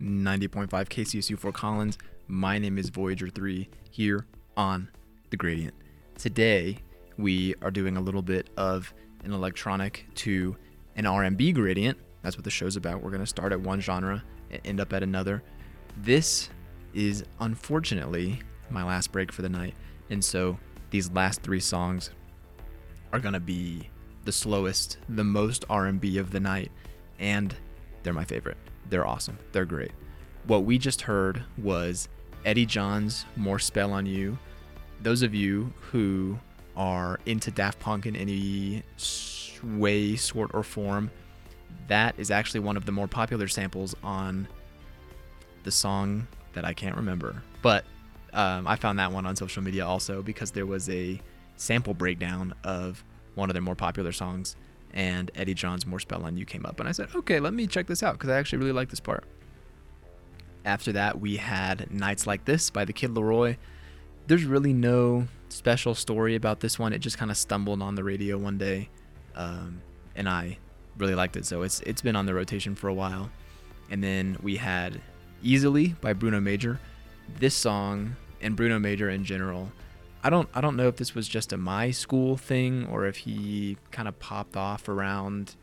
90.5 KCSU Fort Collins. My name is Voyager 3 here on The Gradient. Today, we are doing a little bit of an electronic to an R&B gradient. That's what the show's about. We're going to start at one genre and end up at another. This is unfortunately my last break for the night. And so these last three songs are going to be the slowest, the most R&B of the night. And they're my favorite. They're awesome. They're great. What we just heard was Eddie John's More Spell on You. Those of you who are into Daft Punk in any way, sort, or form, that is actually one of the more popular samples on the song that I can't remember. But I found that one on social media also because there was a sample breakdown of one of their more popular songs, and Eddie John's More Spell on You came up, and I said, okay, let me check this out because I actually really like this part. After that, we had Nights Like This by the Kid Laroi. There's really no special story about this one. It just kind of stumbled on the radio one day, and I really liked it, so it's been on the rotation for a while. And then we had Easily by Bruno Major. This song, and Bruno Major in general, I don't know if this was just a my school thing or if he kind of popped off around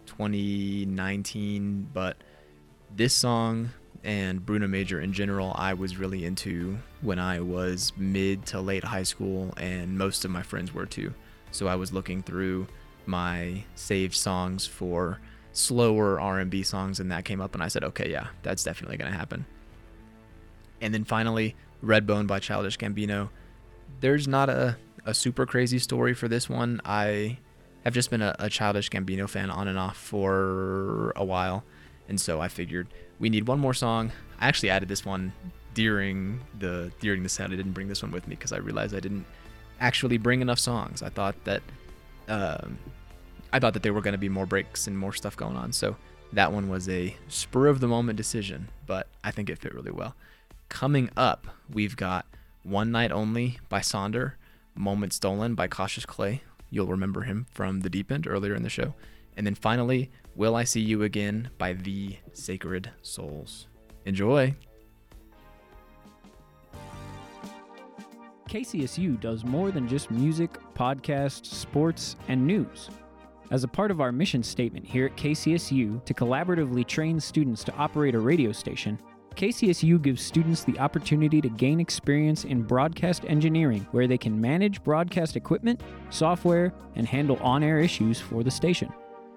2019, but this song and Bruno Major in general I was really into when I was mid to late high school, and most of my friends were too. So I was looking through my saved songs for slower R&B songs, and that came up, and I said, okay, yeah, that's definitely going to happen. And then finally, Redbone by Childish Gambino. There's not a super crazy story for this one. I have just been a Childish Gambino fan on and off for a while, and so I figured we need one more song. I actually added this one during the set. I didn't bring this one with me because I realized I didn't actually bring enough songs. I thought that there were going to be more breaks and more stuff going on, so that one was a spur of the moment decision, but I think it fit really well. Coming up, we've got One Night Only by Sonder, Moment Stolen by Cautious Clay. You'll remember him from The Deep End earlier in the show. And then finally, Will I See You Again by The Sacred Souls. Enjoy! KCSU does more than just music, podcasts, sports, and news. As a part of our mission statement here at KCSU to collaboratively train students to operate a radio station, KCSU gives students the opportunity to gain experience in broadcast engineering, where they can manage broadcast equipment, software, and handle on-air issues for the station.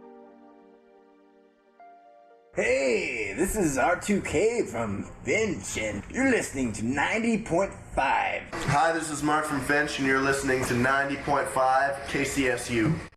Hey, this is R2K from Finch, and you're listening to 90.5. Hi, this is Mark from Finch, and you're listening to 90.5 KCSU.